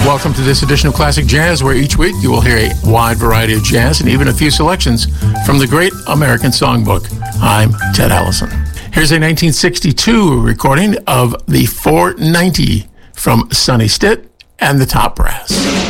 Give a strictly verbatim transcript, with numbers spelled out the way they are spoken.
Welcome to this edition of Classic Jazz, where each week you will hear a wide variety of jazz and even a few selections from the Great American Songbook. I'm Ted Allison. Here's a nineteen sixty-two recording of the four ninety from Sonny Stitt and the Top Brass.